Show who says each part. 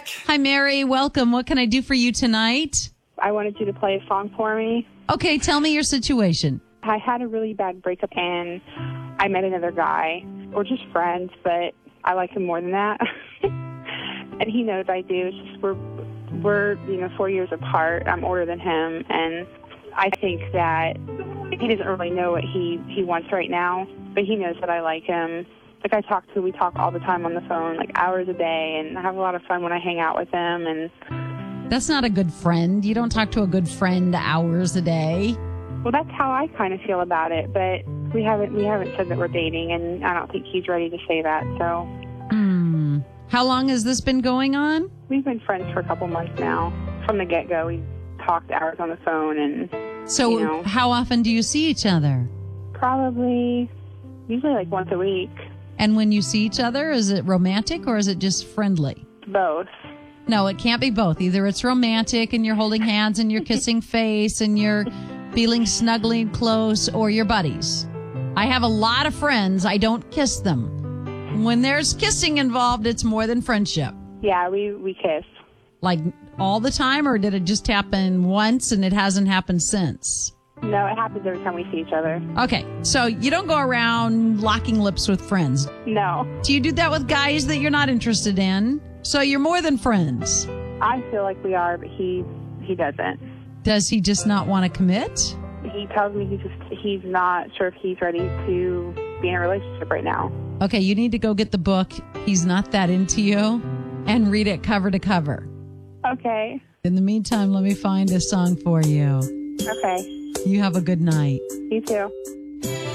Speaker 1: back.
Speaker 2: Hi, Mary. Welcome. What can I do for you tonight?
Speaker 3: I wanted you to play a song for me.
Speaker 2: Okay, tell me your situation.
Speaker 3: I had a really bad breakup and I met another guy. We're just friends, but I like him more than that. And he knows I do. It's just we're 4 years apart. I'm older than him, and I think that he doesn't really know what he wants right now, but he knows that I like him. Like we talk all the time on the phone, like hours a day, and I have a lot of fun when I hang out with him. And
Speaker 2: that's not a good friend. You don't talk to a good friend hours a day.
Speaker 3: Well, that's how I kind of feel about it, but we haven't said that we're dating, and I don't think he's ready to say that. So,
Speaker 2: How long has this been going on?
Speaker 3: We've been friends for a couple months now. From the get-go, we talked hours on the phone, and
Speaker 2: so how often do you see each other?
Speaker 3: Usually like once a week.
Speaker 2: And when you see each other, is it romantic or is it just friendly?
Speaker 3: Both.
Speaker 2: No, it can't be both. Either it's romantic and you're holding hands and you're kissing face and you're feeling snuggling close, or you're buddies. I have a lot of friends. I don't kiss them. When there's kissing involved, it's more than friendship.
Speaker 3: Yeah, we kiss.
Speaker 2: Like all the time, or did it just happen once and it hasn't happened since?
Speaker 3: No, it happens every time we see each other.
Speaker 2: Okay, so you don't go around locking lips with friends.
Speaker 3: No.
Speaker 2: Do you do that with guys that you're not interested in? So you're more than friends.
Speaker 3: I feel like we are, but he doesn't.
Speaker 2: Does he just not want to commit?
Speaker 3: He tells me he's not sure if he's ready to be in a relationship right now.
Speaker 2: Okay, you need to go get the book, He's Not That Into You, and read it cover to cover.
Speaker 3: Okay.
Speaker 2: In the meantime, let me find a song for you.
Speaker 3: Okay.
Speaker 2: You have a good night.
Speaker 3: You too.